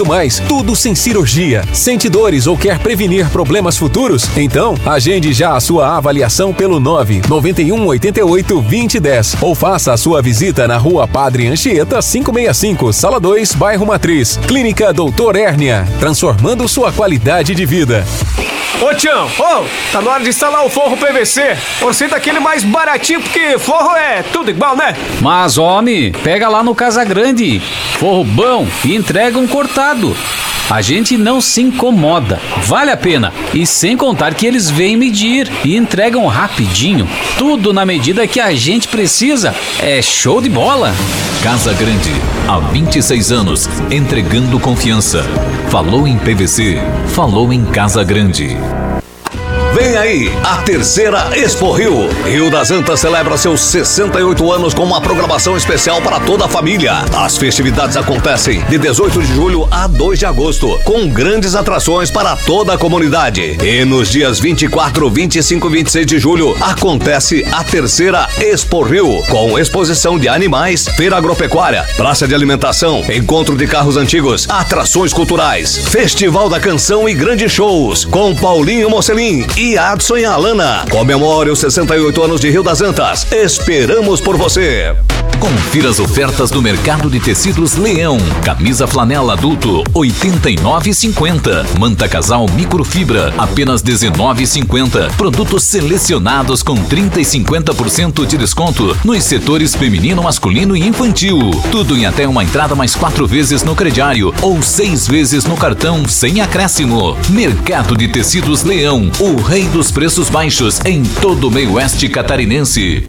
muito mais, tudo sem cirurgia. Sente dores ou quer prevenir problemas futuros? Então, agende já a sua avaliação pelo 991 88 2010 ou faça a sua visita na Rua Padre Anchieta 565, Sala 2, Bairro Matriz. Clínica Doutor Hérnia, transformando sua qualidade de vida. Ô Tião, tá na hora de instalar o forro PVC. Orçenta aquele mais baratinho, porque forro é tudo igual, né? Mas, homem, pega lá no Casa Grande, forro bom e entrega um cortado. A gente não se incomoda, vale a pena. E sem contar que eles vêm medir e entregam rapidinho. Tudo na medida que a gente precisa. É show de bola. Casa Grande, há 26 anos, entregando confiança. Falou em PVC, falou em Casa Grande. Vem aí, a terceira Expo Rio. Rio das Antas celebra seus 68 anos com uma programação especial para toda a família. As festividades acontecem de 18 de julho a 2 de agosto, com grandes atrações para toda a comunidade. E nos dias 24, 25 e 26 de julho, acontece a terceira Expo Rio, com exposição de animais, feira agropecuária, praça de alimentação, encontro de carros antigos, atrações culturais, festival da canção e grandes shows, com Paulinho Mocelin e Adson e Alana. Comemore os 68 anos de Rio das Antas. Esperamos por você. Confira as ofertas do Mercado de Tecidos Leão. Camisa flanela adulto, R$ 89,50. Manta casal microfibra, apenas R$ 19,50. Produtos selecionados com 30% e 50% de desconto nos setores feminino, masculino e infantil. Tudo em até uma entrada mais 4 vezes no crediário ou 6 vezes no cartão sem acréscimo. Mercado de Tecidos Leão, o rei dos preços baixos em todo o meio oeste catarinense.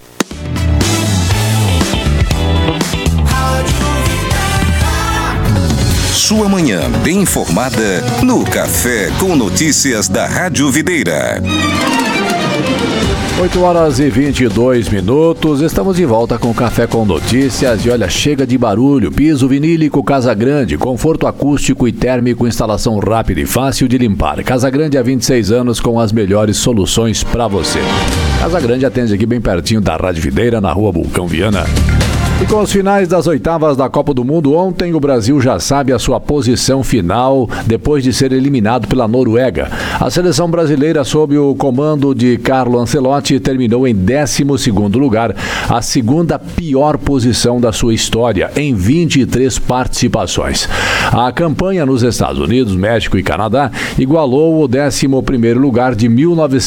Sua manhã bem informada no Café com Notícias da Rádio Videira. 8 horas e 22 minutos, estamos de volta com o Café com Notícias e olha, chega de barulho, piso vinílico Casa Grande, conforto acústico e térmico, instalação rápida e fácil de limpar. Casa Grande há 26 anos com as melhores soluções para você. Casa Grande atende aqui bem pertinho da Rádio Videira, na Rua Vulcão Viana. E com os finais das oitavas da Copa do Mundo ontem, o Brasil já sabe a sua posição final depois de ser eliminado pela Noruega. A seleção brasileira, sob o comando de Carlo Ancelotti, terminou em 12º lugar, a segunda pior posição da sua história, em 23 participações. A campanha nos Estados Unidos, México e Canadá igualou o 11º lugar de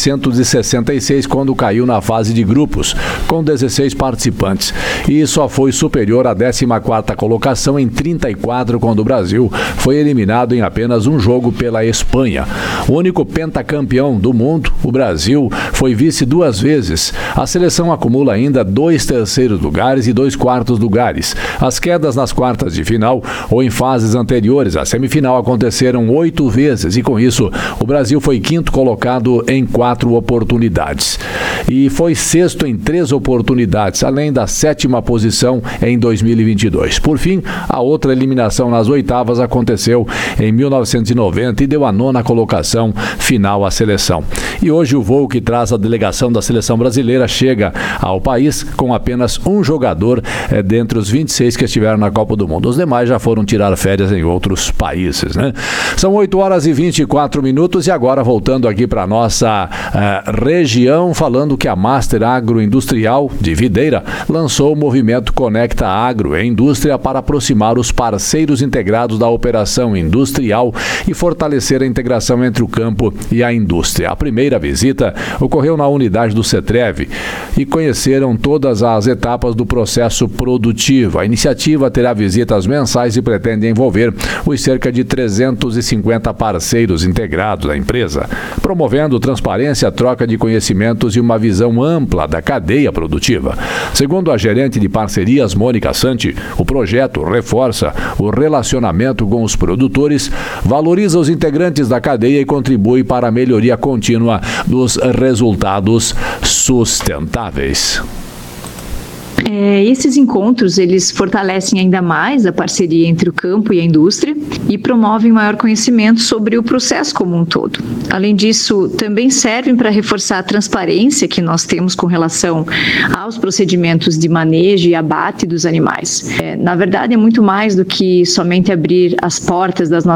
1966, quando caiu na fase de grupos, com 16 participantes, e só foi superior à 14ª colocação em 34, quando o Brasil foi eliminado em apenas um jogo pela Espanha. O único pentacampeão do mundo, o Brasil foi vice 2 vezes. A seleção acumula ainda 2 terceiros lugares e 2 quartos lugares. As quedas nas quartas de final ou em fases anteriores à semifinal aconteceram 8 vezes e com isso o Brasil foi 5º colocado em 4 oportunidades. E foi 6º em 3 oportunidades, além da 7ª posição em 2022. Por fim, a outra eliminação nas oitavas aconteceu em 1990 e deu a 9ª colocação final à seleção. E hoje o voo que traz a delegação da seleção brasileira chega ao país com apenas um jogador dentre os 26 que estiveram na Copa do Mundo. Os demais já foram tirar férias em outros países, né? São 8 horas e 24 minutos e agora voltando aqui para nossa região, falando que a Master Agroindustrial de Videira lançou o movimento Conecta Agro e Indústria para aproximar os parceiros integrados da operação industrial e fortalecer a integração entre o campo e a indústria. A primeira visita ocorreu na unidade do CETREV e conheceram todas as etapas do processo produtivo. A iniciativa terá visitas mensais e pretende envolver os cerca de 350 parceiros integrados da empresa, promovendo transparência, troca de conhecimentos e uma visão ampla da cadeia produtiva. Segundo a gerente de parcerias, Mônica Santi, o projeto reforça o relacionamento com os produtores, valoriza os integrantes da cadeia e contribui para a melhoria contínua dos resultados sustentáveis. Esses encontros, eles fortalecem ainda mais a parceria entre o campo e a indústria e promovem maior conhecimento sobre o processo como um todo. Além disso, também servem para reforçar a transparência que nós temos com relação aos procedimentos de manejo e abate dos animais. Na verdade, é muito mais do que somente abrir as portas das nossas